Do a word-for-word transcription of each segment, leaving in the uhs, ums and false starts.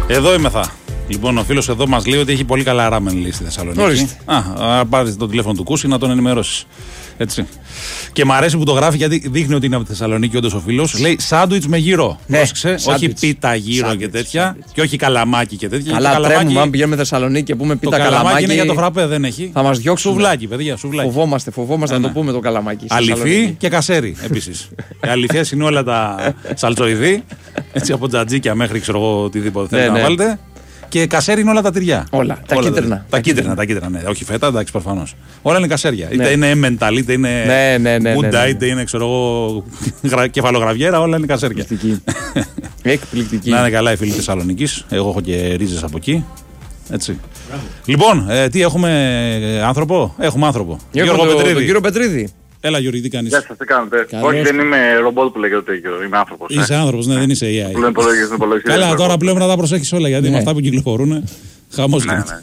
Εδώ είμαι θα. Λοιπόν, ο φίλος εδώ μας λέει ότι έχει πολύ καλά ράμεν λέει στη Θεσσαλονίκη. Ορίστε. Α, πάρει το τηλέφωνο του Κούση να τον ενημερώσει. Έτσι. Και μ' αρέσει που το γράφει γιατί δείχνει ότι είναι από τη Θεσσαλονίκη όντως ο φίλος. Λέει σάντουιτς με γύρο. Ναι, Πρόσεξε, όχι σάντουιτς. πίτα γύρο Σάντουιτς, και τέτοια. σάντουιτς. Και όχι καλαμάκι και τέτοια. Καλά, το καλαμάκι, τρέμουμε. Αν πηγαίνουμε Θεσσαλονίκη και πούμε το πίτα καλαμάκι καλαμάκι. είναι για το φραπέ, δεν έχει. Θα μας διώξουν. Σουβλάκι, παιδιά, σουβλάκι. Φοβόμαστε, φοβόμαστε Ναι, να ναι. το πούμε το καλαμάκι. στη Αληφή Θεσσαλονίκη. και κασέρι επίσης. Οι αληθές είναι όλα τα σαλτσοειδή. Έτσι από τζατζίκια μέχρι ξέρω εγώ οτιδήποτε Ναι, θέλετε να ναι. βάλετε. Και κασέρι είναι όλα τα τυριά. Όλα. Τα Όλα κίτρινα. Τα, τα κίτρινα, τα κίτρινα, ναι. Όχι φέτα, εντάξει, προφανώς. Όλα είναι κασέρια. Ναι. Είτε είναι εμμενταλ, είτε είναι Ναι, ναι, ναι, μπούντα, ναι, ναι. είτε είναι ξέρω εγώ γρα- κεφαλογραβιέρα, όλα είναι κασέρια. Εκπληκτική. Εκπληκτική. Να είναι καλά οι φίλοι της Θεσσαλονίκης. Εγώ έχω και ρίζες από εκεί. Έτσι. Λοιπόν, ε, τι έχουμε ε, άνθρωπο. Έχουμε άνθρωπο. Έχω Γιώργο το- Πετρίδη. τον κύριο Πετρίδη. Έλα Γιώργη, τι κάνεις. Γεια σας, τι κάνετε. Καλώς. Όχι, δεν είμαι ρομπότ που λέγεται τέτοιο. Είμαι άνθρωπος. Είσαι άνθρωπος, ναι, δεν είσαι έι άι. Που λένε υπολογιστή, στην υπολογιστή. Καλά, δεν τώρα είμαι πλέον να τα προσέχεις όλα γιατί Ναι. με αυτά που κυκλοφορούν. Χαμός Ναι, γίνεται.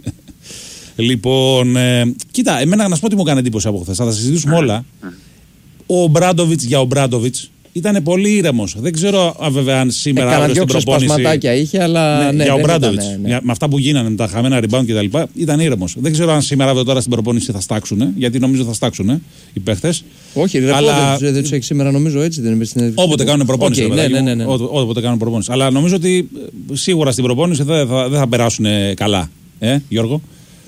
Λοιπόν, ε, κοίτα, εμένα να σου πω τι μου έκανε εντύπωση από χθες. Θα τα συζητήσουμε όλα. Ο Μπράντοβιτς για ο Μπράντοβιτς ήταν πολύ ήρεμος. Δεν ξέρω αν βέβαια αν σήμερα Έκανα αύριο δυο στην προπόνηση. ξεσπασματάκια είχε, αλλά Ναι, ναι, για ο δεν Μπράντοβιτς. ήταν, ναι. Για- Με αυτά που γίνανε, με τα χαμένα rebound κτλ. Ήταν ήρεμος. Δεν ξέρω αν σήμερα αύριο τώρα στην προπόνηση θα στάξουν. Γιατί νομίζω θα στάξουν οι παίχτες. Όχι, ρε, Αλλά- αλλά... δεν τους έχει σήμερα νομίζω έτσι, δεν είναι στην συνέντευξη. Όποτε κάνουν προπόνηση. Οκ, ρε ναι, παιδάκι ναι, μου. ναι, ναι. Ό- Όποτε κάνουν προπόνηση. Αλλά νομίζω ότι ε, σίγουρα στην προπόνηση δεν θα, δεν θα περάσουν ε, καλά. Ε, Γιώργο.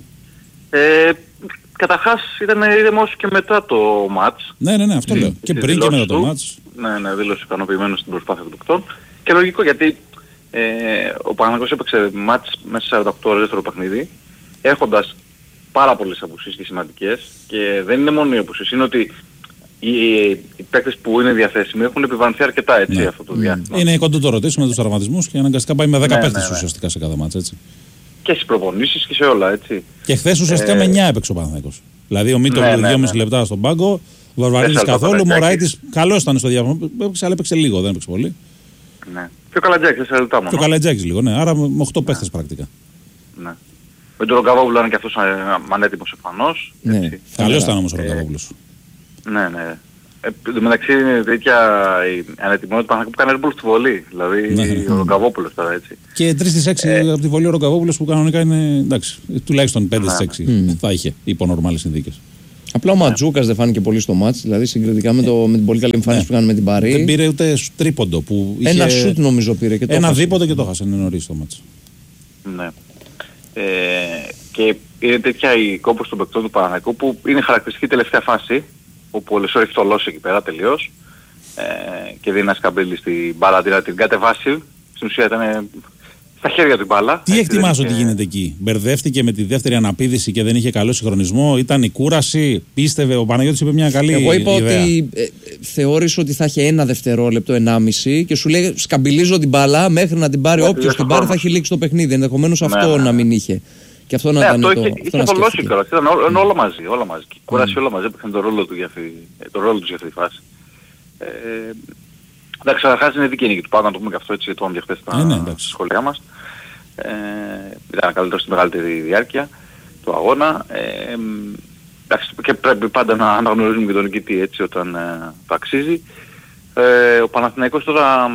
Ε, καταρχάς ήταν ήρεμος και μετά το μάτς. Ναι, ναι, ναι, αυτό λέω. Και Τις πριν και μετά δηλώσεις το του. μάτς. Ναι, ναι, δήλωσε ικανοποιημένος στην προσπάθεια των παικτών. Και λογικό γιατί ε, ο Παναθηναϊκός έπαιξε μάτς μέσα σε σαράντα οκτώ ώρες δεύτερο παιχνίδι, έχοντας πάρα πολλές απουσίες και σημαντικές. Και δεν είναι μόνο οι απουσίες, είναι ότι οι, οι παίκτες που είναι διαθέσιμοι έχουν επιβανθεί αρκετά έτσι Ναι. αυτό το διάστημα. Είναι κοντό το ρωτήσιμο με τους τραυματισμούς και αναγκαστικά πάει με δέκα Ναι, παίχτες ναι, ναι. ουσιαστικά σε κάθε μάτς. Έτσι. Και στις προπονήσεις και σε όλα, έτσι. Και χθες ουσιαστικά Ε, με εννιά έπαιξε ο Παναθηναϊκός. Δηλαδή ο Μίτογλου ναι, ναι, δυόμισι ναι. λεπτά στον πάγκο, ο Βαρβαρίδης Τέσσερα καθόλου, ο Παπαδάκης. Μωραΐτης καλός ήταν στο διάβασμα, έπαιξε, αλλά έπαιξε λίγο, δεν έπαιξε πολύ. Ναι. Και ο Καλατζάκης, τέσσερα λεπτά Και ο μόνο. Καλατζάκης λίγο, ναι, άρα με οκτώ παίχτες πρακτικά. Ναι. Με τον Ρογκαβόπουλο είναι και αυτός ε, ανέτοιμος εμφανώς. Ναι. έτσι. Καλός ήταν όμως ο Ε, Ροκαβόπουλος. Ναι, ναι. Ε, εν τω μεταξύ είναι τέτοια η ανετοιμότητα που κάνει Red Bull στη βολή. Δηλαδή Ναι, ναι. ο Ρογκαβόπουλος τώρα έτσι. Και τρεις στις έξι Ε, από τη βολή ο Ροκαβόπουλος που κανονικά είναι εντάξει, τουλάχιστον πέντε στις Ναι, έξι ναι. θα είχε υπό νορμάλες συνθήκες. Απλά ο Ματζούκας δεν φάνηκε πολύ στο μάτς, δηλαδή συγκριτικά με, το, με την πολύ καλή εμφάνιση Ναι. που έκανε με την Παρή. Δεν πήρε ούτε σ- τρίποντο που είχε. Ένα σουτ νομίζω πήρε και το Ένα έχασε. δίποντο και το έχασε νωρίς το μάτς. Ναι. Ε, και είναι τέτοια η κόπος των παικτών του Παναθηναϊκού που είναι χαρακτηριστική τελευταία φάση όπου ο Λεσόρ έχει θολώσει εκεί πέρα τελείως ε, και δίνει ένα σκαμπίλι στην μπάλα αντί να την κατεβάσει. Στην ουσία ήταν στα χέρια του η μπάλα. Τι Έτσι, εκτιμάς δεν ότι είχε- γίνεται εκεί? Μπερδεύτηκε με τη δεύτερη αναπήδηση και δεν είχε καλό συγχρονισμό. Ήταν η κούραση. Πίστευε. Ο Παναγιώτης είπε μια καλή Εγώ είπα ιδέα. ότι ε, ε, θεώρησε ότι θα έχει ένα δευτερόλεπτο, ενάμιση και σου λέει σκαμπιλίζω την μπάλα μέχρι να την πάρει Ναι, όποιος τελειώσει την ο πάρει θα χρόνος. έχει λήξει το παιχνίδι. Ενδεχομένως Ναι, αυτό ναι, να ναι. μην είχε. Και αυτό να Ναι, ήταν αυτό το. είχε, αυτό είχε να θολώσει σκέφτηκε. κιόλας. Ήταν ό- είναι όλα μαζί, όλα μαζί. Και η κούραση όλα μαζί έπαιξαν τον ρόλο, του για αυτή, τον ρόλο τους για αυτή τη φάση. Ε, εντάξει, καταρχάς είναι δίκαιη νίκη του Πάου, να το πούμε και αυτό έτσι, το είπαμε χθες στα Ε, ναι, εντάξει. σχόλιά μας. Ε, ήταν καλύτερο στη μεγαλύτερη διάρκεια του αγώνα. Ε, εντάξει, και πρέπει πάντα να αναγνωρίζουμε και τον νικητή έτσι όταν ε, το αξίζει. Ε, ο Παναθηναϊκός τώρα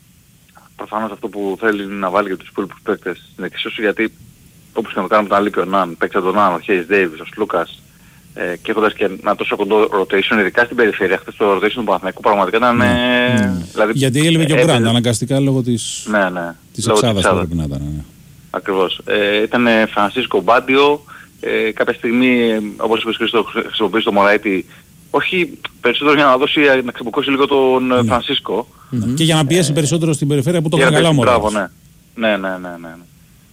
προφανώς αυτό που θέλει να βάλει για τους υπόλοιπους παίκτες στην εξίσωση, γιατί όπως και να το κάνουμε τον Αλή και ο Ναν, παίξα τον Ναν, ο Χέις Ντέιβις, ο Σλούκας ε, και έχοντας και ένα τόσο κοντό rotation, ειδικά στην περιφέρεια, χθες το rotation του Παναθηναϊκού πραγματικά ήταν... ε, δηλαδή, Γιατί έλειπε και ο ε, Γκραντ έπαιζε- αναγκαστικά λόγω της, Ναι, ναι. της λόγω εξάδας που εξάδας. πρέπει να ήταν. Ναι. Ακριβώς. Ε, ήταν Φρανσίσκο Μπάντιο, ε, κάποια στιγμή, ε, όπως είπες Χρήστο, χρησιμοποιήσει το Μωραΐτη, όχι περισσότερο για να δώσει, να ξεμπουκώσει λίγο τον ε, Φρανσίσκο. Ναι. Και για να πιέσει περισσότερο στην περιφέρεια που το Για έκανε να καλά παίξει, μόνο. μπράβο, ναι. Ναι, ναι, ναι, ναι. ναι.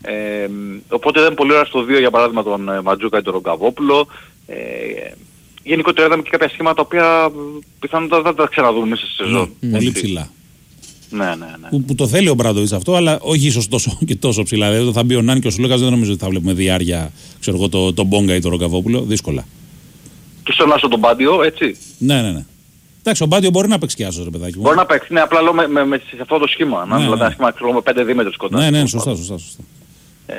Ε, οπότε ήταν πολύ ωραία στο δύο για παράδειγμα τον ε, Ματζούκα ή τον Ρογκαβόπουλο. Ε, γενικότερα είδαμε και κάποια σχήματα τα οποία πιθανότατα δεν τα ξαναδούμε μέσα στη σεζόν. Ναι, πολύ Έτσι. ψηλά. Ναι, ναι, ναι. Που, που το θέλει ο Μπράντοβιτς αυτό, αλλά όχι ίσως τόσο και τόσο ψηλά. Δηλαδή όταν θα μπει ο Νάν και ο Σουλούκας δεν νομίζω ότι θα βλέπουμε διάρκεια, ξέρω εγώ, το, το Μπόγκα ή το Ρογκαβόπουλο. Δύσκολα. Και στον Άσο τον Μπάντιο, έτσι. Ναι, ναι, ναι. Εντάξει, ο Μπάντιο μπορεί να παίξει και άσος, ρε παιδάκι μου. Μπορεί να παίξει, ναι, απλά λέω με, με, με, σε αυτό το σχήμα. Να, Ναι, δηλαδή ναι. ένα σχήμα ξέρω, με πέντε δίμετρους κοντά. Ναι, ναι, σωστά, σωστά. σωστά. Ε,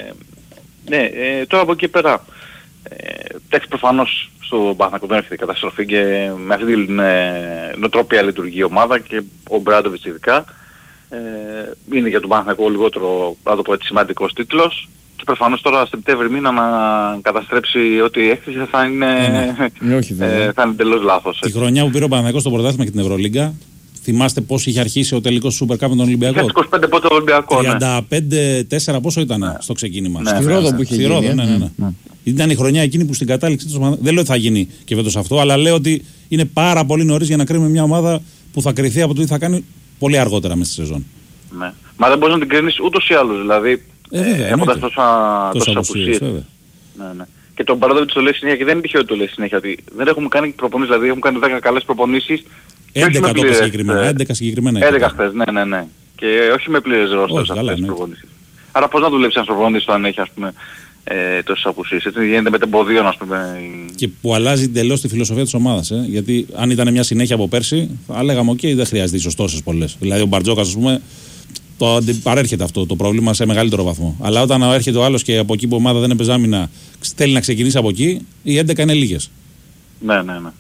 ναι, ε, τώρα από εκεί πέρα. Ε, εντάξει, προφανώς στο Παναθηναϊκό δεν έρχεται η καταστροφή και με αυτή την ε, νοοτροπία λειτουργεί η ομάδα και ο Μπράντοβιτς ειδικά. Ε, είναι για τον Παναθηναϊκό λιγότερο, να το πω έτσι, σημαντικός τίτλος. Και προφανώς τώρα Σεπτέμβρη μήνα να καταστρέψει ό,τι έκθεση θα είναι, ναι, όχι, ε, θα είναι τελώς λάθος. Τη χρονιά που πήρε ο Παναθηναϊκός στο πρωτάθλημα και την Ευρωλίγκα, θυμάστε πώς είχε αρχίσει ο τελικός του Super Cup με τον Ολυμπιακό? είκοσι πέντε πότε Ολυμπιακό. τριάντα πέντε τέσσερα πόσο ήταν ναι. στο ξεκίνημα? Ναι, στη Ρόδο που είχε στη γίνει. Ρόδο, ναι, ναι, ναι. Ναι. Ήταν η χρονιά εκείνη που στην κατάληξη του. Δεν λέω ότι θα γίνει και φέτος αυτό, αλλά λέω ότι είναι πάρα πολύ νωρίς για να κρίνουμε μια ομάδα που θα κριθεί από το τι θα κάνει πολύ αργότερα μέσα στη σεζόν. Ναι. Μα δεν μπορείς να την κρίνεις ούτως ή άλλως. Δηλαδή, ε, βέβαια, έχοντας τόσες απουσίες. Ναι, ναι. Και τον Μπράντοβιτς το λέει συνέχεια και δεν είναι τυχαίο ότι το λέει συνέχεια. Ότι δεν έχουμε κάνει προπονήσεις, δηλαδή έχουμε κάνει δέκα καλές προπονήσεις. έντεκα τότε συγκεκριμένα. έντεκα συγκεκριμένα. έντεκα χθες, ναι, ναι, ναι. Και όχι με πλήρες ρόστερ αυτές τις προπονήσεις. Άρα πώς να δουλέψει ένας προπονητής όταν έχει, ας πούμε, ε, τόσες απουσίες? Έτσι γίνεται με τεμποδίων, ας πούμε. Και που αλλάζει εντελώς τη φιλοσοφία της ομάδας. Ε? Γιατί αν ήταν μια συνέχεια από πέρσι, θα λέγαμε: OK, δεν χρειάζεται ίσως τόσες πολλές. Δηλαδή ο Μπαρτζόκας, ας πούμε, το παρέρχεται αυτό το πρόβλημα σε μεγαλύτερο βαθμό. Αλλά όταν έρχεται ο άλλος και από εκεί που η ομάδα δεν έπαιζε άμυνα, θέλει να ξεκινήσει από εκεί, οι έντεκα είναι λίγες. Ναι, ναι, ναι.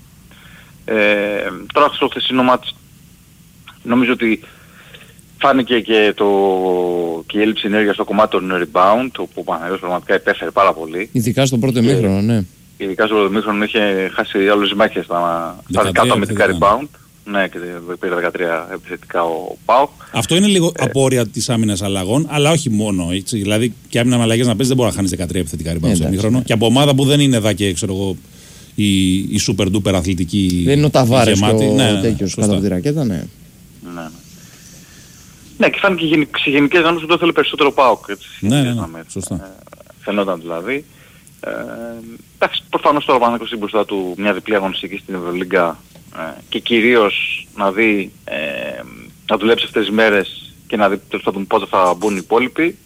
Ε, τώρα στο χθεσινό μάτς νομίζω ότι φάνηκε και, το, και η έλλειψη ενέργειας στο κομμάτι των rebound, όπου ο Παναγιώτης πραγματικά υπέφερε πάρα πολύ. Ειδικά στο πρώτο ημίχρονο, ναι. Ειδικά στο πρώτο ημίχρονο είχε χάσει άλλους μάχες στα, στα δικά του αμυντικά rebound. Ναι, και πήρε δεκατρία επιθετικά ο ΠΑΟΚ. Αυτό είναι λίγο ε, απόρρια της άμυνας αλλαγών, αλλά όχι μόνο. Έτσι. Δηλαδή και άμυνα με αλλαγές να παίζει δεν μπορεί να χάνεις δεκατρία επιθετικά rebound στο ημίχρονο. Και από ομάδα που δεν είναι εδώ και ξέρω εγώ η, η super duper αθλητική. Δεν είναι ο Ταβάρες και ο ναι, τέτοιος κάτω από τη ρακέτα, ναι. Ναι, ναι. Ναι, και φάνηκε σε γενικές γραμμές ότι το ήθελε περισσότερο ΠΑΟΚ. Ναι, ναι, ναι, σωστά. Ε, φαινόταν δηλαδή. Ε, εντάξει, προφανώς τώρα ο Παναθηναϊκός στην μπροστά του μια διπλή αγωνιστική στην Ευρωλίγκα ε, και κυρίως να δει, ε, να δουλέψει αυτές τις μέρες και να δει τέλος πάντων πότε θα μπουν οι υπόλοιποι.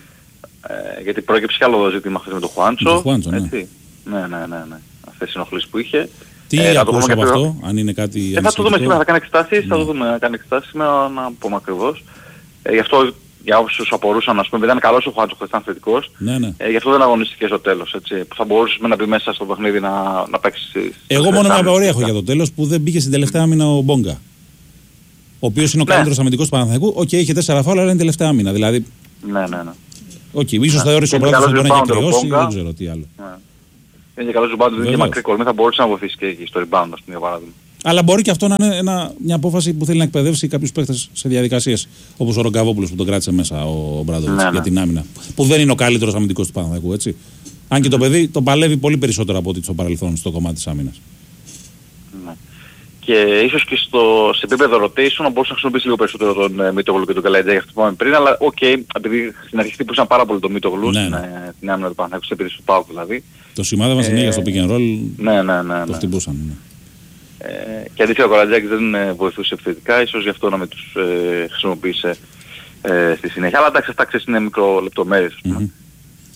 Ε, γιατί πρόκειψε κι άλλο ζήτημα χθες με τον Χουάντσο. Το Χουάντσο, ναι. Έτσι. Ναι, ναι, ναι, ναι. Αυτές οι ενοχλήσεις που είχε. Τι ε, ακούς από αυτό, αν είναι κάτι ε, θα το δούμε σήμερα, θα κάνει εξετάσεις, ναι. θα το δούμε, θα κάνει εξετάσεις σήμερα, να πούμε ακριβώς. Ε, γι' αυτό για όσους απορούσαν, ας πούμε, ήταν καλός ο Χουάντσο, ήταν θετικός. Ναι, ναι. Ε, γι' αυτό δεν αγωνίστηκε στο τέλος, έτσι. Που θα μπορούσε να μπει μέσα στο παιχνίδι να, να παίξει. Εγώ μόνο μια απορία έχω για το τέλος που δεν μπήκε στην τελευταία άμυνα ο Μπόγκα. Ο οποίος είναι ο ναι. καλύτερος αμυντικός του Παναθηναϊκού. Οκ, okay, είχε τέσσερα φάουλ, αλλά είναι τελευταία άμυνα. Δηλαδή. Ναι, ναι, ναι. Οκ, okay, ίσως θα όρισε ο Μπράντοβιτς να τον έχει κρυώσει, δεν ξέρω τι άλλο. Ναι. Είναι και καλός rebound, είναι και μακρύ κορμί, θα μπορούσε να βοηθήσει και εκεί στο rebound, ας πούμε, για παράδειγμα. Αλλά μπορεί και αυτό να είναι ένα, μια απόφαση που θέλει να εκπαιδεύσει κάποιους παίχτες σε διαδικασίες. Όπως ο Ρογκαβόπουλος που τον κράτησε μέσα ο Μπράντοβιτς ναι, για ναι. την άμυνα. Που δεν είναι ο καλύτερος αμυντικός του Παναθηναϊκού, έτσι. Αν και το παιδί τον παλεύει πολύ περισσότερο από ό,τι στο παρελθόν στο κομμάτι της άμυνας. Ναι. Και ίσως και στο, σε επίπεδο rotation να μπορούσε να χρησιμοποιήσει λίγο περισσότερο τον ε, Μίτογλου και τον Καλαϊτζάκη, αυτό που είπαμε πριν, αλλά οκ, okay, επειδή στην αρχή χτύπουσαν πάρα πολύ τον Μίτογλου, ναι, ναι. την άμυνα του Παναθηναϊκού, στην επίθεση του ΠΑΟΚ δηλαδή. Το σημάδευαν συνέχεια στο pick and roll, ναι, ναι, ναι, το χτυπούσαν. Ναι. Ε, και αντίθετα ο Καλαϊτζάκης δεν ε, βοηθούσε επιθετικά, ίσως γι' αυτό να μην τους ε, χρησιμοποίησε ε, στη συνέχεια. Αλλά εντάξει, αυτά ξέρεις είναι μικρολεπτομέρειες, ας πούμε. Mm-hmm.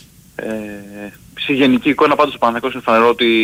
Ε, στη γενική εικόνα πάντως ο Παναθηναϊκός είναι φανερό ότι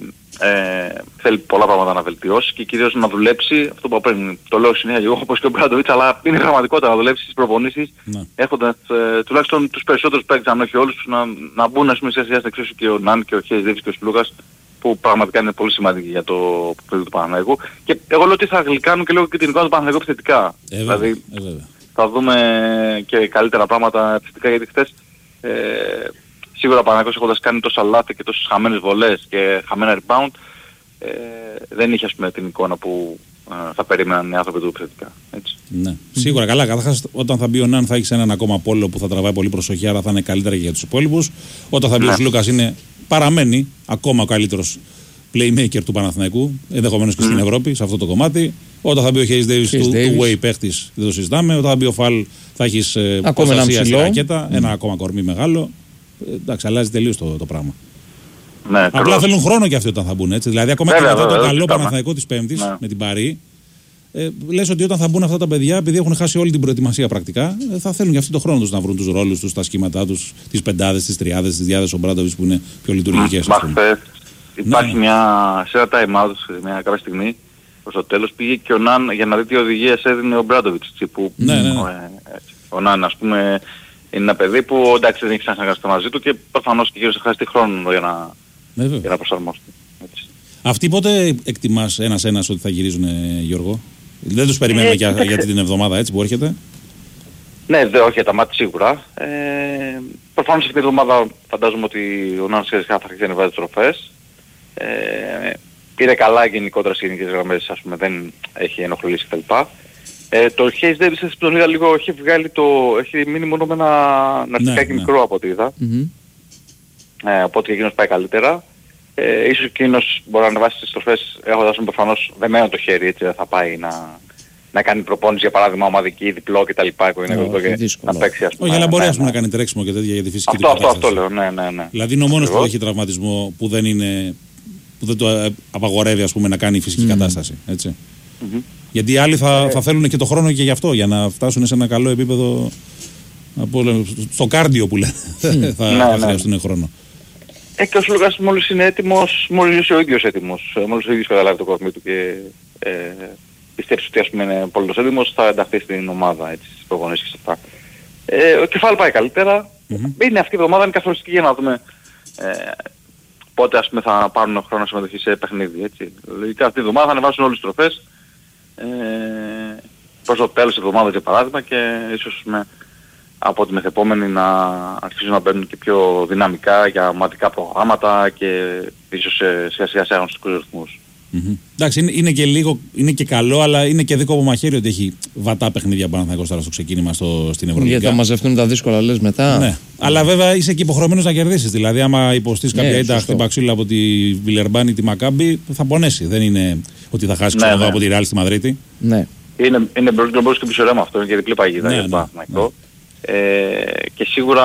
ε, θέλει πολλά πράγματα να βελτιώσει και κυρίως να δουλέψει, αυτό που πριν το λέω συνέχεια εγώ όπως και ο Μπράντοβιτς, αλλά είναι πραγματικότητα να δουλέψει στις προπονήσεις ναι. έχοντας ε, τουλάχιστον τους περισσότερους παίκτες, αν όχι όλους τους, να, να μπουν ας πούμε σε σειρά εξίσου και ο Νάν και ο Χέις Ντέιβις και ο Σπλούκας που πραγματικά είναι πολύ σημαντικοί για το παιδί του Παναθηναϊκού. Και εγώ λέω ότι θα γλυκάνουν και λίγο και την εικόνα του Παναθηναϊκού επιθετικά. Ε, δηλαδή ε, θα δούμε και καλύτερα πράγματα επιθετικά γιατί χθες ε, σίγουρα ο Παναθηναϊκός έχοντας κάνει τόσα λάθη και τόσες χαμένες βολές και χαμένα rebound ε, δεν είχε ας πούμε την εικόνα που ε, θα περίμεναν οι άνθρωποι του επιθετικά. Έτσι. Ναι. Mm-hmm. Σίγουρα καλά. Καταρχάς όταν θα μπει ο Ναν θα έχεις έναν ακόμα πόλο που θα τραβάει πολύ προσοχή, άρα θα είναι καλύτερα και για τους υπόλοιπους. Όταν θα μπει ναι. ο Σλούκας είναι, παραμένει ακόμα ο καλύτερος playmaker του Παναθηναϊκού, ενδεχομένως και mm. στην Ευρώπη σε αυτό το κομμάτι. Όταν θα μπει ο Χέις Ντέιβις του, του way παίχτης δεν το συζητάμε. Όταν θα μπει ο Φαλ θα έχεις ε, προστασία στη ρακέτα, mm. ένα ακόμα κορμί μεγάλο. Ε, εντάξει, αλλάζει τελείως το, το πράγμα. Ναι, απλά τελώς. θέλουν χρόνο και αυτοί όταν θα μπουν έτσι. Δηλαδή, ακόμα βέβαια, και μετά το καλό Παναθηναϊκό της Πέμπτης ναι. με την Παρί, ε, λες ότι όταν θα μπουν αυτά τα παιδιά, επειδή έχουν χάσει όλη την προετοιμασία πρακτικά, ε, θα θέλουν και αυτοί τον χρόνο τους να βρουν τους ρόλους τους, τα σχήματά τους, τις πεντάδες, τις τριάδες, τις διάδες ο Μπράντοβιτς που είναι πιο λειτουργικές. Υπάρχει ναι. μια σειρά time out, μια κάποια στιγμή, προς το τέλος πήγε και ο Ναν για να δει τι οδηγίες έδινε ο Μπράντοβιτς. Που ναι, ναι, ναι. Ο, ε, ο Ναν, ας πούμε, είναι ένα παιδί που εντάξει δεν έχει ξανασυνεργαστεί μαζί του και προφανώς και γύρω θα χρειαστεί χρόνο για να, ναι, για να προσαρμοστεί. Αυτοί πότε εκτιμάς ένας-ένας ότι θα γυρίζουν, Γιώργο? Δεν τους περιμένουμε ε, για, για την εβδομάδα έτσι που έρχεται. Ναι, δεν, όχι, τα μάτια σίγουρα. Ε, προφανώς αυτή την εβδομάδα φαντάζομαι ότι ο Νάνος Χεζιχά θα αρχίσει να βάζει τροφές. Ε, πήρε καλά γενικότερα στις γενικές γραμμές, ας πούμε, δεν έχει ενοχλήσει κτλ. Ε, το Hayes Davis στον είδα λίγο, έχει βγάλει το, έχει μείνει μόνο με ένα ναρκικάκι ναι, μικρό ναι. από ό,τι είδα. Mm-hmm. Ε, οπότε εκείνος πάει καλύτερα. Ε, ίσως εκείνος μπορεί να ανεβάσει τις τροφές έχοντας προφανώς δεμένο το χέρι, έτσι δεν θα πάει να, να κάνει προπόνηση για παράδειγμα ομαδική, διπλό κτλ. No, και να παίξει ας πούμε. Όχι, αλλά μπορεί ναι, ας πούμε, ναι. να κάνει τρέξιμο και τέτοια για τη φυσική Αυτό, του αυτό, κατάσταση. αυτό λέω, ναι, ναι, ναι. Δηλαδή είναι ο μόνος που Ακριβώς. έχει τραυματισμό που δεν, είναι, που δεν το ε, απαγορεύει ας πούμε, να κάνει φυσική mm. κατάσταση. Έτσι. Mm-hmm. Γιατί οι άλλοι θα, θα θέλουν και το χρόνο και γι' αυτό, για να φτάσουν σε ένα καλό επίπεδο. Από, στο κάρντιο που λένε. Mm. θα, ναι, θα ναι. χρειαστούν χρόνο. Ε, και ο Σλούκας μόλις είναι έτοιμος, μόλις είναι ο ίδιος έτοιμος, μόλις ο ίδιος καταλάβει το κορμί του και ε, πιστέψει ότι ας πούμε είναι πολύ έτοιμος, θα ενταχθεί στην ομάδα, έτσι, στις προπονήσεις και αυτά. Ε, ο Κεφάλ πάει καλύτερα. Mm-hmm. Είναι αυτή η εβδομάδα, είναι καθοριστική για να δούμε ε, πότε ας πούμε θα πάρουν χρόνο συμμετοχή σε παιχνίδι, έτσι. Λογικά αυτή η εβδομάδα θα ανεβάσουν όλες τις τροφές ε, προς το τέλος της εβδομάδας για παράδειγμα και ίσως με από τη μεθεπόμενη να αρχίσουν να μπαίνουν και πιο δυναμικά για ομαδικά προγράμματα και ίσως σιγά σιγά σε αγωνιστικούς ρυθμούς. Mm-hmm. Εντάξει, είναι, είναι, και λίγο, είναι και καλό, αλλά είναι και δίκοπο μαχαίρι ότι έχει βατά παιχνίδια Παναθηναϊκός τώρα στο ξεκίνημα στο, στην Ευρωλίγκα. Γιατί θα μαζευτούν τα δύσκολα, λες μετά. Ναι. Mm. Αλλά βέβαια είσαι και υποχρεωμένος να κερδίσεις. Δηλαδή, άμα υποστείς κάποια ναι, ήττα χτύπα ξύλα από τη Βιλερμπάν ή τη Μακάμπι, θα πονέσει. Δεν είναι ότι θα χάσει ναι, ναι. από τη Ρεάλ στη Μαδρίτη. Ναι. Είναι, είναι μπρος και πίσω ρέμα αυτό, είναι και διπλή παγίδα ναι, για το ναι, Παναθηναϊκό. ναι. Ε, και σίγουρα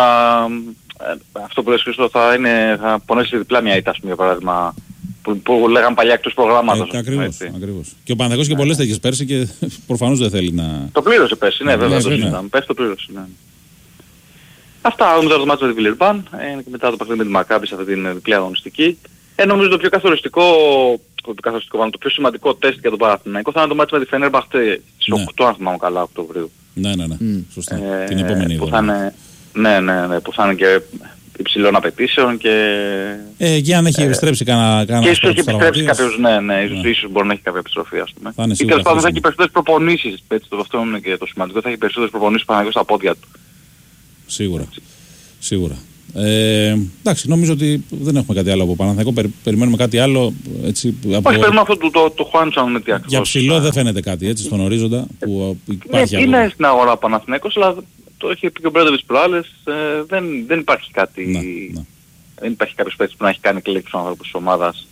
ε, αυτό που λες Χρήστο θα, είναι, θα πονέσει διπλά μια ήττα, για παράδειγμα, που, που λέγαν παλιά εκτός προγράμματος. Ε, ακριβώς, ακριβώς. Και ο Παναθηναϊκός και πολλές τέτοιες πέρσι και προφανώς δεν θέλει να... Το πλήρωσε πέρσι, ναι, βέβαια, ναι, το ναι. συζητάμε. Πέρσι το πλήρωσε, ναι. Αυτά, όμως το μάτι με τη Βιλερμπάν, ε, και μετά το παιχνίδι με τη Μακάμπι σε αυτή την διπλή αγωνιστική. Ε, νομίζω το πιο καθοριστικό, το, καθοριστικό, το πιο σημαντικό τεστ για τον Παναθηναϊκό θα είναι το μάτι με τη Φενέρμπαχτσε στις ναι. οκτώ, αν θυμάμαι καλά, Οκτωβρίου. Ναι, ναι, ναι. Mm. Σωστά. Ε, την επόμενη που θα είναι, ναι, ναι, ναι, που θα είναι και υψηλών απαιτήσεων και... Ε, εκεί αν έχει επιστρέψει κανένα... Και ίσως έχει επιστρέψει κάποιος, ναι, ναι, ίσως, ναι. ίσως μπορεί να έχει κάποια επιστροφή, ας πούμε. Θα είναι ή τέλος πάντων θα έχει περισσότερες προπονήσεις, έτσι, το αυτό είναι και το σημαντικό, θα έχει περισσότερες προπονήσεις Παναθηναϊκός στα πόδια του. Σίγουρα, σίγουρα. Ε, εντάξει, νομίζω ότι δεν έχουμε κάτι άλλο από Παναθηναϊκό. Περι, περιμένουμε κάτι άλλο. Έτσι, από... Όχι, περιμένουμε αυτό το, το, το Χουάντσαν με τι ακριβώς. Για ψηλό δεν φαίνεται κάτι έτσι στον ορίζοντα που υπάρχει. Είναι, είναι στην αγορά Παναθηναϊκός, αλλά το έχει πει και ο Μπρέντοβιτς προάλλες. Ε, δεν, δεν υπάρχει κάτι. Να, να. Δεν υπάρχει κάποιος παίκτης που να έχει κάνει κλικ στους ανθρώπους της ομάδας.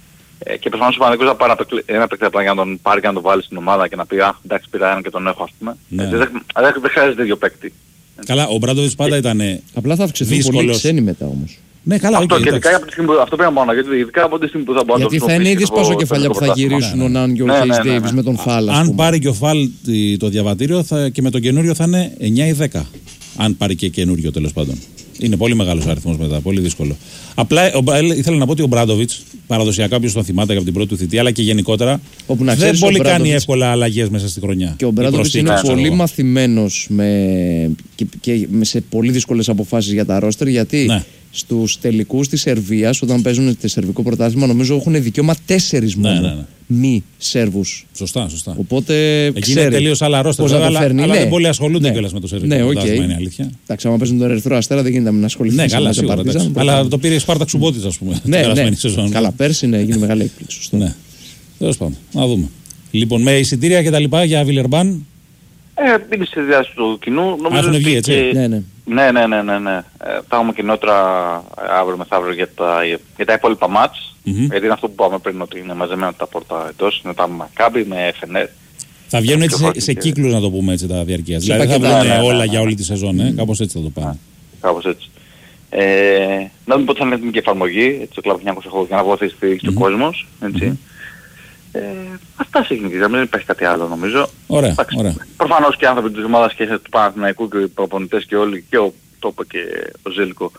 Ε, και προφανώς ο Παναθηναϊκός θα πάρει ένα παίκτη απλά για να τον πάρει και να τον βάλει στην ομάδα και να πει αχ, εντάξει, πήρα έναν και τον έχω, ας πούμε. Ναι. Ε, δεν, δεν, δεν χρειάζεται ίδιο παίκτη. Καλά, ο Μπράντοβιτς πάντα ήταν. Απλά θα αυξηθούν πολύ ξένοι μετά όμως. Ναι, καλά, αυτό, okay, και ειδικά από τη στιγμή που, αυτό πρέπει να πω, γιατί ειδικά από τη στιγμή που θα μπορούν να το γιατί θα είναι ήδη σπασοκεφαλιά που θα γυρίσουν ο Ναν και ο Χέις Ντέιβις με τον Φάλ. Αν πάρει και ο Φάλ το διαβατήριο θα, και με τον καινούριο θα είναι εννιά ή δέκα. Αν πάρει και καινούριο τέλος πάντων. Είναι πολύ μεγάλος αριθμός μετά, πολύ δύσκολο. Απλά ο, ήθελα να πω ότι ο Μπράντοβιτς, παραδοσιακά όποιος τον θυμάται από την πρώτη του θητεία, αλλά και γενικότερα, δεν πολύ κάνει εύκολα αλλαγές μέσα στη χρονιά. Και ο Μπράντοβιτς είναι πολύ εγώ. μαθημένος με, και, και με σε πολύ δύσκολες αποφάσεις για τα ρόστερ, γιατί ναι. στους τελικούς της Σερβίας, όταν παίζουν το σερβικό πρωτάθλημα, νομίζω έχουν δικαίωμα τέσσερις μόνο. Ναι, ναι, ναι. Μη Σέρβους. Σωστά, σωστά. Οπότε εκεί είναι τελείως άλλα ρόστερ, αλλά, αλλά, αλλά ναι. δεν πολύ ασχολούνται ναι. κιόλας με το σερβικό ναι, πρωτάθλημα, okay. είναι αλήθεια. Εντάξει, άμα παίζουν τον Ερυθρό Αστέρα δεν γίνεται να μην ασχοληθεί. Ναι, καλά, σίγουρα. Αλλά το πήρε η Σπάρτα Ξουμπότης, ας πούμε. Ναι, ναι. Καλά, πέρσι ναι, έγινε μεγάλη έκπληξη. Ναι. Τέλος πάντων, να δούμε. Λοιπόν, με εισιτήρια και τα λοιπά για Βιλερμπάν. Ε, είναι στη διάθεση του κοινού. Έχουν βγει, έτσι. Και... Ναι, ναι. Ναι, ναι, ναι, ναι, ναι. Ε, θα έχουμε κοινότερα αύριο μεθαύριο για τα, για τα υπόλοιπα μάτς. Mm-hmm. Γιατί είναι αυτό που είπαμε πριν, ότι είναι μαζεμένα τα πόρτα εντός. Είναι τα Μακάμπι με εφ εν έ. Θα βγαίνουν έτσι σε, σε κύκλους, να το πούμε έτσι, τα διαρκείας. Δηλαδή θα βγαίνουν ναι, όλα ναι, ναι, για όλη τη σεζόν, ε. mm. κάπως έτσι θα το πάμε. Κάπως έτσι. Ε, να δούμε πότε θα είναι και εφαρμογή, έτσι το κλαμπ εννιακόσια για να βοηθήσει mm-hmm. ο κόσμος, έτσι. Mm-hmm. Ε, αυτά συγκεκριμένα, δεν υπάρχει κάτι άλλο νομίζω. Ωραία, ωραία. Προφανώς και οι άνθρωποι της ομάδας και του Παναθηναϊκού και οι προπονητές και όλοι, και ο Τόπο και ο Ζήλικο,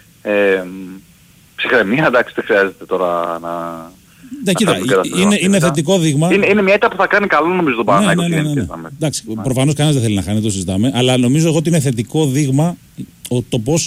ε, ψυχραιμία, εντάξει, δεν χρειάζεται τώρα να... Ναι, κοίτα, είναι, είναι θετικό δείγμα. Είναι, είναι μια ήττα που θα κάνει καλό νομίζω τον Παναθηναϊκό. Ναι, ναι, ναι, ναι, ναι. Εντάξει, προφανώς κανένας δεν θέλει να χάνει, το συζητάμε, αλλά νομίζω εγώ ότι είναι θετικό δείγμα το πώς, το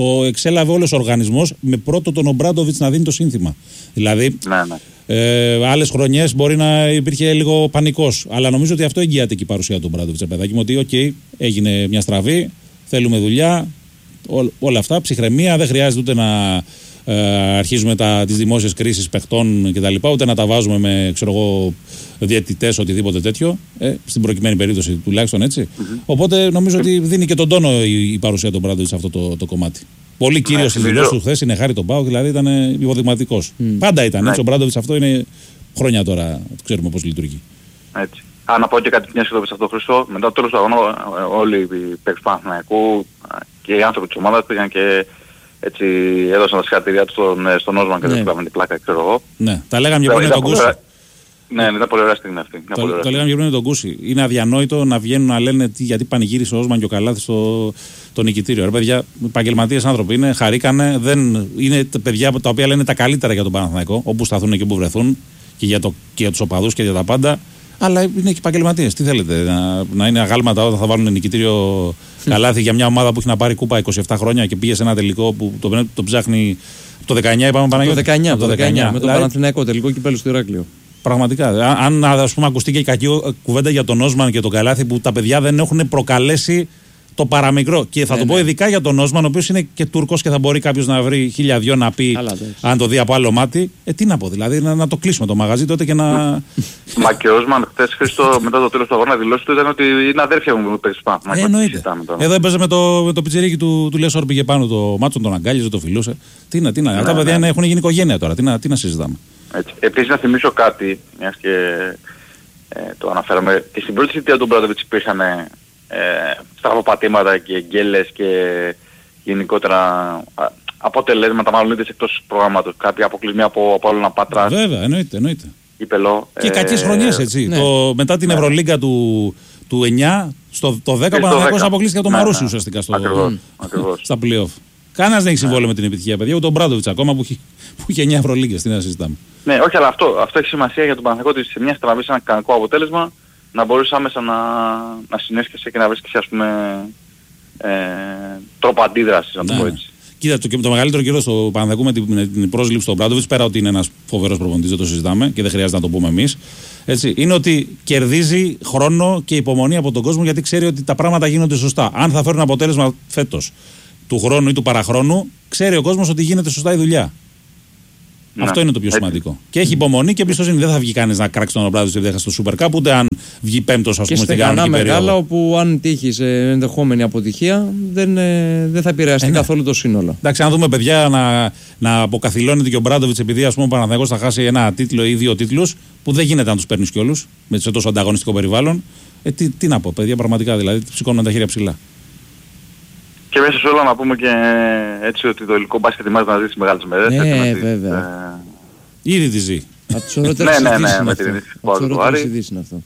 το εξέλαβε όλος ο οργανισμός με πρώτο τον Ομπράντοβιτς να δίνει το σύνθημα. Δηλαδή, ναι, ναι. Ε, άλλες χρονιές μπορεί να υπήρχε λίγο πανικός. Αλλά νομίζω ότι αυτό εγγυάται και η παρουσία του Ομπράντοβιτς, παιδάκι μου. Ότι, οκ, okay, έγινε μια στραβή, θέλουμε δουλειά, ό, όλα αυτά, ψυχραιμία, δεν χρειάζεται ούτε να. Ε, αρχίζουμε τα, τις δημόσιες κρίσεις παιχτών κτλ. Ούτε να τα βάζουμε με ξέρω εγώ, διαιτητές, οτιδήποτε τέτοιο. Ε, στην προκειμένη περίπτωση τουλάχιστον έτσι. Mm-hmm. Οπότε νομίζω ότι δίνει και τον τόνο η, η παρουσία του Μπράντοβιτς σε αυτό το, το κομμάτι. Πολύ κύριος στις δηλώσεις του χθες, είναι χάρη τον ΠΑΟΚ, δηλαδή ήταν υποδειγματικός. Mm. Πάντα ήταν έτσι. Ο Μπράντοβιτς αυτό είναι χρόνια τώρα, ξέρουμε πώς λειτουργεί. Έτσι. Αν να πω και κάτι μια σχεδόν σε αυτό, Χρήστο, μετά το τέλος του αγώνα, όλοι οι παίκτες του Παναθηναϊκού και οι άνθρωποι της ομάδας πήγαν και. Έτσι έδωσαν τα συγχαρητήριά του στον, στον Όσμαν και δεν του κάνουν την πλάκα, ξέρω εγώ. Ναι, τα λέγαμε και πριν τον Κούση. Ναι, ήταν πολύ ωραία στιγμή αυτή. Το, το λέγαμε και πριν τον Κούση. Είναι αδιανόητο να βγαίνουν να λένε τι, γιατί πανηγύρισε ο Όσμαν και ο Καλάθης στο το νικητήριο. Ρε παιδιά, επαγγελματίες άνθρωποι είναι, χαρήκανε, δεν, είναι παιδιά τα οποία λένε τα καλύτερα για τον Παναθηναϊκό, όπου σταθούν και όπου βρεθούν και για, το, και για τους οπαδούς και για τα πάντα. Αλλά είναι και επαγγελματίες. Τι θέλετε, να, να είναι αγάλματα όταν θα βάλουν νικητήριο Καλάθι για μια ομάδα που έχει να πάρει κούπα είκοσι επτά χρόνια και πήγε σε ένα τελικό που το, το ψάχνει. Το δεκαεννιά είπαμε Παναγιώτη. Το δεκαεννιά, το δεκαεννιά, με τον δηλαδή, Παναθηναϊκό τελικό κυπέλλου στο Ηράκλειο. Πραγματικά. Αν ας πούμε ακουστεί και η κακή κουβέντα για τον Όσμαν και τον Καλάθι που τα παιδιά δεν έχουν προκαλέσει το παραμικρό. Και θα ε, το ναι. πω ειδικά για τον Όσμαν, ο οποίος είναι και Τούρκος και θα μπορεί κάποιος να βρει χίλια δυο να πει, αλλά, αν το δει από άλλο μάτι. Ε, τι να πω, δηλαδή να, να το κλείσουμε το μαγαζί τότε και να. Μα και ο Όσμαν χθες, Χρήστο, μετά το τέλος του αγώνα δηλώσει του ήταν ότι είναι αδέρφια μου που παίζει πάνω. Ε, εννοείται. Εδώ έπαιζε με το, με το πιτσιρίκι του, του Λεσόρ, πήγε πάνω το μάτσον, τον αγκάλιζε, το φιλούσε. Τι να, τι να. Ναι, τα παιδιά ναι. έχουν γίνει οικογένεια τώρα, τι να, τι να συζητάμε. Επίσης να θυμίσω κάτι, μιας και ε, το αναφέραμε, και στην πρώτη θητεία του Μπράντοβιτς υπήρχαν ε, στραβοπατήματα και γκέλες και γενικότερα α, αποτελέσματα, μάλλον είτε εκτός προγράμματος, κάποια αποκλεισμοί από, από Απόλλωνα Πάτρας. Βέβαια, εννοείται, εννοείται. Κύπελλο. Και ε, κακές χρονιές έτσι. Ναι. Το, μετά την ναι. Ευρωλίγκα του, του εννιά, στο το δέκα ο Παναθηναϊκός αποκλείστηκε από το ναι, Μαρούσι ναι. ουσιαστικά στο, ακριβώς, ακριβώς. στα play-off. Κανένας δεν έχει συμβόλαιο με την επιτυχία, παιδιά, ούτε ο Μπράντοβιτς ακόμα που, που είχε εννιά Ευρωλίγκες, τι να συζητάμε. Ναι, όχι, αλλά αυτό, αυτό έχει σημασία για τον Παναθηναϊκό ότι σε μια στραβή, σε ένα κανονικό αποτέλεσμα, να μπορείς άμεσα να, να συνέσχεσαι και να βρίσκεις, ας πούμε, ε, τρόπο αντίδρασης, να το πω έτσι. Κοίτα, το, το μεγαλύτερο καιρό στο Παναθηναϊκό με την, με την πρόσληψη του Μπράντοβιτς, πέρα ότι είναι ένας φοβερός προπονητής, δεν το συζητάμε και δεν χρειάζεται να το πούμε εμείς, έτσι, είναι ότι κερδίζει χρόνο και υπομονή από τον κόσμο γιατί ξέρει ότι τα πράγματα γίνονται σωστά. Αν θα φέρουν αποτέλεσμα φέτος, του χρόνου ή του παραχρόνου, ξέρει ο κόσμος ότι γίνεται σωστά η δουλειά. Να, αυτό είναι το πιο έτσι. Σημαντικό. Και έχει υπομονή και εμπιστοσύνη. Δεν θα βγει κανείς να κράξει τον Ομπράντοβιτς επειδή έχασε στο Super Cup, ούτε αν βγει πέμπτος, ας πούμε, στην κανονική περίοδο. Μεγάλα, όπου αν τύχει σε ενδεχόμενη αποτυχία, δεν, ε, δεν θα επηρεαστεί ε, ναι. καθόλου το σύνολο. Εντάξει, αν δούμε παιδιά να, να αποκαθιλώνεται και ο Ομπράντοβιτς επειδή ας πούμε, ο Παναθηναϊκός θα χάσει ένα τίτλο ή δύο τίτλους, που δεν γίνεται να τους παίρνεις κιόλους σε τόσο ανταγωνιστικό περιβάλλον. Ε, τι, τι να πω, παιδιά, πραγματικά δηλαδή σηκώνουν τα χέρια ψηλά. Και μέσα σε όλα να πούμε και έτσι ότι το ελληνικό μπάσκετ ετοιμάζεται να ζει τις μεγάλες μέρες. Ναι, βέβαια. Ε... Ήδη τη ζει. Από τις ωραίτερες ειδήσεις είναι αυτό.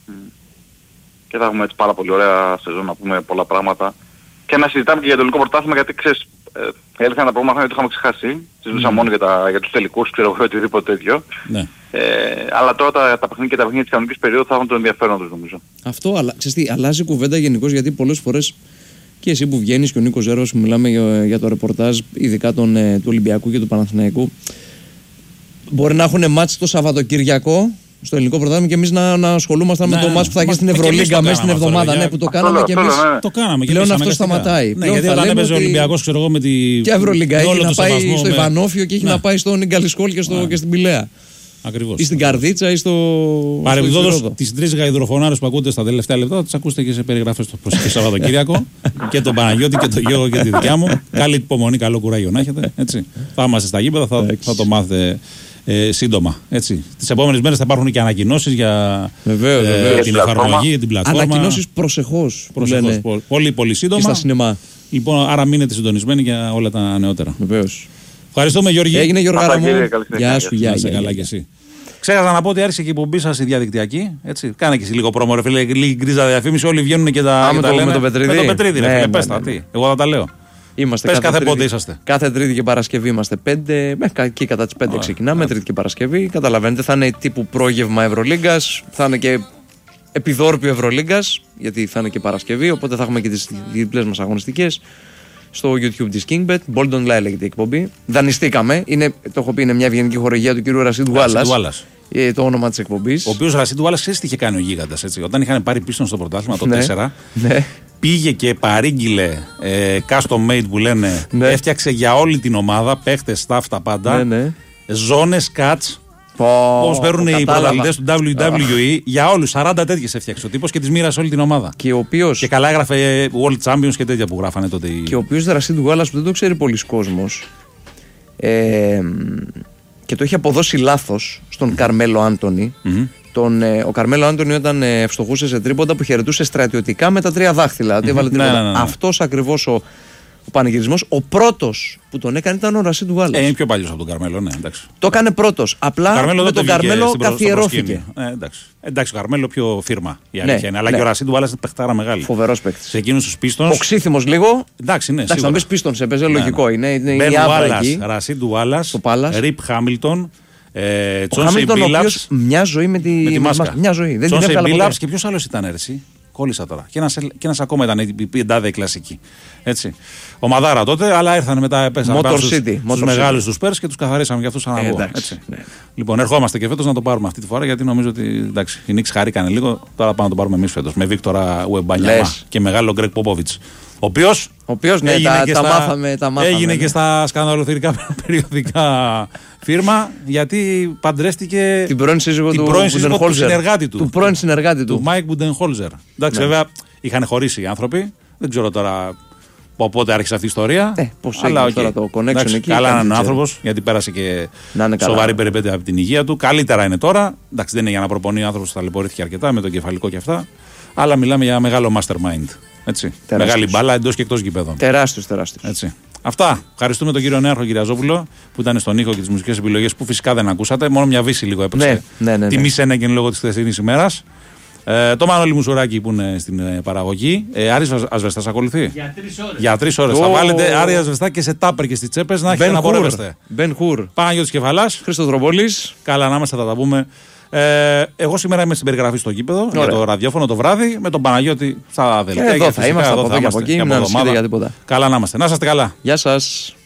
Και θα έχουμε έτσι πάρα πολύ ωραία σεζόν να πούμε πολλά πράγματα. Και να συζητάμε και για το ελληνικό πρωτάθλημα γιατί ξέρεις, ε, έλθαν τα προηγούμενα χρόνια το είχαμε ξεχάσει. Συζητούσαμε mm. μόνο για, τα, για τους τελικούς, ξέρω εγώ, οτιδήποτε τέτοιο. Ναι. Ε, αλλά τώρα τα, τα παιχνίδια και τα παιχνίδια της κανονικής περίοδου θα έχουν τον ενδιαφέρον τους νομίζω. Αυτό, αλλά ξέρεις τι, αλλάζει κουβέντα γενικώς γιατί πολλές φορές και εσύ που βγαίνεις και ο Νίκος Ζέρος που μιλάμε για, για το ρεπορτάζ, ειδικά τον, ε, του Ολυμπιακού και του Παναθηναϊκού, μπορεί να έχουν μάτς το Σαββατοκυριακό στο ελληνικό πρωτάθλημα και εμείς να, να ασχολούμασταν ναι, με το μάτς που θα γίνει στην Ευρωλίγκα μέσα στην εβδομάδα. Ναι, που το κάναμε και εμείς. Το κάναμε και πλέον αυτό σταματάει. Ναι, γιατί όταν έπαιζε ο Ολυμπιακός, ξέρω εγώ, με τη. Και Ευρωλίγκα έχει να πάει στο Ιβανόφιο και έχει να πάει στον Γκαλισκόλ και στην Πηλαία. Ακριβώς. Ή στην Καρδίτσα ή στο. Παρεμπιπτόντως, τις τρεις γαϊδροφωνάρες που ακούτε στα τελευταία λεπτά, θα τις ακούσετε και σε περιγραφές το προσεχή Σαββατοκύριακο. Και τον Παναγιώτη και τον Γιώργο και τη δικιά μου. Καλή υπομονή, καλό κουράγιο να έχετε. Έτσι. Θα είμαστε στα γήπεδα, θα, θα το μάθετε ε, σύντομα. Τις επόμενες μέρες θα υπάρχουν και ανακοινώσεις για βεβαίως, ε, βεβαίως. την εφαρμογή, την πλατφόρμα. Ανακοινώσεις προσεχώς. Προσεχώς. Πολύ, πολύ σύντομα. Και στα σινεμά. Λοιπόν, άρα μείνετε συντονισμένοι για όλα τα νεότερα. Βεβαίως. Ευχαριστούμε, Γιώργη. Έγινε, Γιώργο μου. Γεια σου, γεια σου. Καλά και εσύ. Ξέχασα να πω ότι άρχισε και η εκπομπή σας η διαδικτυακή. Έτσι. Κάνε και εσύ λίγο πρόμο, ρε φίλε. Λίγη γκρίζα διαφήμιση. Όλοι βγαίνουν και τα, Α, και τα το, λένε. Με το Πετρίδη. Με το Πετρίδη, ρε ναι, φίλε. ναι, Πες ναι, τα. ναι. Τι. Εγώ θα τα λέω. Είμαστε Πες κάθε, κάθε τρίτη, πότε είσαστε. Κάθε Τρίτη και Παρασκευή είμαστε πέντε. Μέχρι εκεί κατά τις πέντε ξεκινάμε. Τρίτη και Παρασκευή. Καταλαβαίνετε, θα είναι τύπου πρόγευμα Ευρωλίγκας. Θα είναι και επιδόρπιο Ευρωλίγκας. Γιατί θα είναι και Παρασκευή. Οπότε θα έχουμε και τις διπλές μας αγωνιστικές. στο YouTube της Kingbet. Bold Online λέγεται η εκπομπή. Δανειστήκαμε. Είναι, το έχω πει, είναι μια ευγενική χορηγία του κ. Ρασίντ Γουάλλας. Το όνομα της εκπομπής. Ο οποίος Ρασίντ Γουάλλας, ξέρεις τι είχε κάνει ο γίγαντας. Έτσι. Όταν είχαν πάρει πίστον στο πρωτάθλημα το τέσσερα, ναι. πήγε και παρήγγειλε ε, custom made που λένε. Ναι. Έφτιαξε για όλη την ομάδα, παίχτες, staff, τα πάντα. Ναι, ναι. Ζώνες, cuts. Όπως παίρνουν οι πρωταθλητές του ντάμπλιου ντάμπλιου ι, για όλους. σαράντα τέτοιες έφτιαξε ο τύπος και τις μοίρασε όλη την ομάδα. Και, οποίος... και καλά έγραφε World Champions και τέτοια που γράφανε τότε. Και ο οποίος Ρασίντ Γουάλλας, που δεν το ξέρει πολλοί κόσμος, ε, και το είχε αποδώσει λάθος στον mm-hmm. Καρμέλο Άντονι. Mm-hmm. Τον, ε, ο Καρμέλο Άντονι, όταν ε, ευστοχούσε σε τρίποντα, που χαιρετούσε στρατιωτικά με τα τρία δάχτυλα. Mm-hmm. Έβαλε ναι, ναι, ναι, ναι. Αυτός ακριβώς ο. Ο πανηγυρισμός, ο πρώτος που τον έκανε ήταν ο Ρασίντ Γουάλλας. Ε, είναι πιο παλιός από τον Καρμέλο, ναι, εντάξει. Το έκανε πρώτος. Απλά Καρμέλο με τον Καρμέλο καθιερώθηκε. Ε, εντάξει. εντάξει, ο Καρμέλο πιο φίρμα η αλήθεια ναι, είναι. Αλλά ναι. και ο Ρασίντ Γουάλλας είναι παιχτάρα μεγάλη. Φοβερός παίκτης. Σε εκείνους τους πίστονς. Ο Ξύθιμος λίγο. Εντάξει, ναι. Εντάξει, να μπεις πίστονς, έπαιζε ναι, λογικό. Ναι. Είναι, είναι Μπεν η άβρα εκεί. Ρασίντ Γουάλλας, Ριπ Χάμιλτον. Ο Χάμιλτον, ο οποίος μια ζωή με τη μάσκα. Μια ζωή. Δεν την έβγαλε ποτέ. Και ποιος άλλος ήταν έτσι. Κόλλησα τώρα. Και ένας, και ένας ακόμα ήταν η πεντάδα η κλασική. Έτσι. Ο Μαδάρα τότε, αλλά ήρθαν μετά πέσανε στους μεγάλους τους Πέρς και τους καθαρίσαμε για αυτούς αναγωγό. Ε, ναι. Λοιπόν, ερχόμαστε και φέτος να το πάρουμε αυτή τη φορά, γιατί νομίζω ότι εντάξει, οι Νίξ χαρήκανε λίγο. Τώρα πάμε να το πάρουμε εμείς φέτος. Με Βίκτορα Ουεμπανιάμα και μεγάλο Γκρέγκ Ποπόβιτς. Ο οποίος ναι, τα, τα, μάθαμε, τα μάθαμε. Έγινε ναι. και στα σκανδαλοθυρικά περιοδικά φίρμα, γιατί παντρεύτηκε την πρώην σύζυγο του, του συνεργάτη του. Του πρώην συνεργάτη του. Του Μάικ Μπουντενχόλζερ. Εντάξει, ναι. βέβαια είχαν χωρίσει οι άνθρωποι. Δεν ξέρω τώρα πότε άρχισε αυτή η ιστορία. Ε, πώς έγινε okay. τώρα το connection εντάξει, εκεί. Καλά είναι ο άνθρωπος, γιατί πέρασε και σοβαρή περιπέτεια από την υγεία του. Καλύτερα είναι τώρα. Εντάξει, δεν είναι για να προπονεί ο άνθρωπος, ταλαιπωρήθηκε αρκετά με το κεφαλικό και αυτά. Αλλά μιλάμε για μεγάλο mastermind. Έτσι. Μεγάλη μπάλα εντός και εκτός γηπέδων. Τεράστιος, τεράστιος. Έτσι. Αυτά. Ευχαριστούμε τον κύριο Νέαρχο Κυριαζόπουλο που ήταν στον ήχο και τις μουσικές επιλογές που φυσικά δεν ακούσατε. Μόνο μια βύση λίγο έπαιξε. Ναι, ναι, ναι, ναι. Τιμή Σένεγγεν λόγω της χθεσινής ημέρας. Ε, το Μανώλη Μουσουράκη που είναι στην ε, παραγωγή. Ε, Άρης Ασβεστάς ακολουθεί. Για τρεις ώρες. Για τρεις ώρες. Oh. Θα βάλετε Άρη Ασβεστά και σε τάπερ και στις τσέπες να έχετε να πορεύεστε. Μπεν Χουρ. Παναγιώτης Κεφαλάς. Χρήστος Δρομπόλης. Καλά να είμαστε, θα τα πούμε. Ε, εγώ σήμερα είμαι στην περιγραφή στο γήπεδο για το ραδιόφωνο το βράδυ με τον Παναγιώτη στα δελτία. Εδώ θα είμαστε από εδώ και από εκεί. Μην ανησυχείτε για τίποτα. Καλά να είμαστε. Να είστε καλά. Γεια σας.